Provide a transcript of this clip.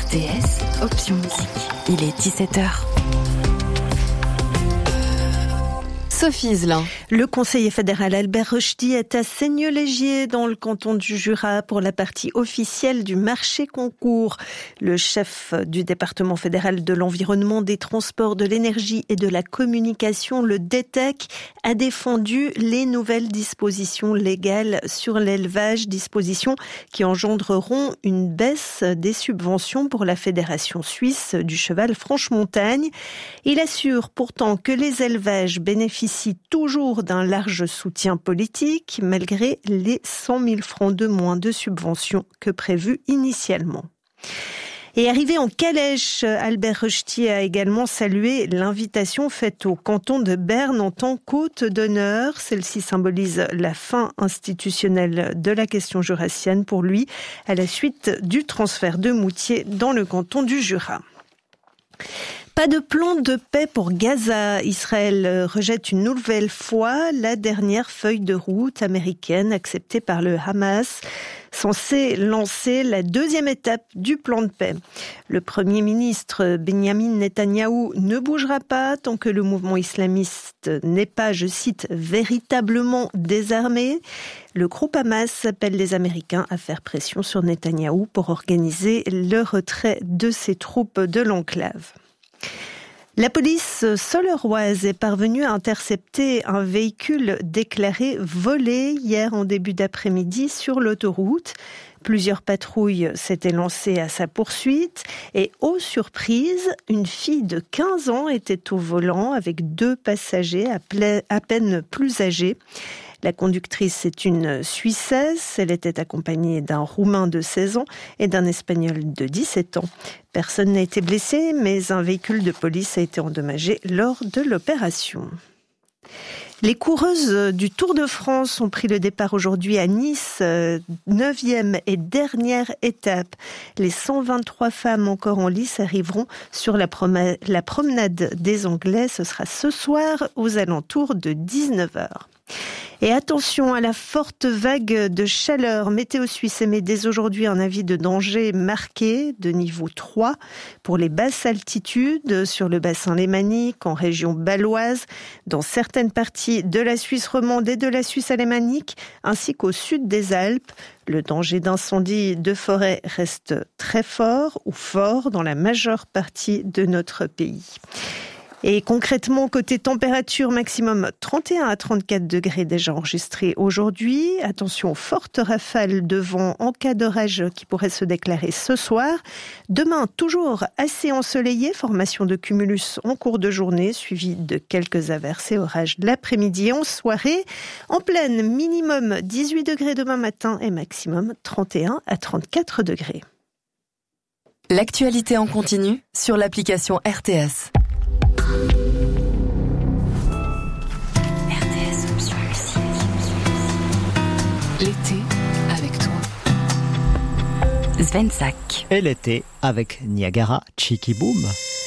RTS, option musique. Il est 17h. Sophie Iselin. Le conseiller fédéral Albert Rochdy est à Seigneux-Légier dans le canton du Jura pour la partie officielle du marché concours. Le chef du département fédéral de l'environnement, des transports, de l'énergie et de la communication, le DETEC, a défendu les nouvelles dispositions légales sur l'élevage, dispositions qui engendreront une baisse des subventions pour la Fédération suisse du cheval Franche-Montagne. Il assure pourtant que les élevages bénéficient toujours d'un large soutien politique, malgré les 100 000 francs de moins de subventions que prévu initialement. Et arrivé en calèche, Albert Rochdy a également salué l'invitation faite au canton de Berne en tant qu'hôte d'honneur. Celle-ci symbolise la fin institutionnelle de la question jurassienne pour lui, à la suite du transfert de Moutier dans le canton du Jura. Pas de plan de paix pour Gaza. Israël rejette une nouvelle fois la dernière feuille de route américaine acceptée par le Hamas, censée lancer la deuxième étape du plan de paix. Le Premier ministre Benjamin Netanyahou ne bougera pas tant que le mouvement islamiste n'est pas, je cite, véritablement désarmé. Le groupe Hamas appelle les Américains à faire pression sur Netanyahou pour organiser le retrait de ses troupes de l'enclave. La police soleroise est parvenue à intercepter un véhicule déclaré volé hier en début d'après-midi sur l'autoroute. Plusieurs patrouilles s'étaient lancées à sa poursuite et, aux surprises, une fille de 15 ans était au volant avec 2 passagers à peine plus âgés. La conductrice est une Suissesse. Elle était accompagnée d'un Roumain de 16 ans et d'un Espagnol de 17 ans. Personne n'a été blessé, mais un véhicule de police a été endommagé lors de l'opération. Les coureuses du Tour de France ont pris le départ aujourd'hui à Nice, 9e et dernière étape. Les 123 femmes encore en lice arriveront sur la promenade des Anglais. Ce sera ce soir aux alentours de 19h. Et attention à la forte vague de chaleur. Météo Suisse émet dès aujourd'hui un avis de danger marqué de niveau 3 pour les basses altitudes sur le bassin lémanique, en région baloise, dans certaines parties de la Suisse romande et de la Suisse alémanique, ainsi qu'au sud des Alpes. Le danger d'incendie de forêt reste très fort ou fort dans la majeure partie de notre pays. Et concrètement, côté température, maximum 31 à 34 degrés déjà enregistrés aujourd'hui. Attention aux fortes rafales de vent en cas d'orage qui pourraient se déclarer ce soir. Demain, toujours assez ensoleillé, formation de cumulus en cours de journée, suivi de quelques averses et orages l'après-midi et en soirée. En pleine, minimum 18 degrés demain matin et maximum 31 à 34 degrés. L'actualité en continu sur l'application RTS. RTS option musique. L'été avec toi. Sven Sack. Et l'été avec Niagara Cheeky Boom.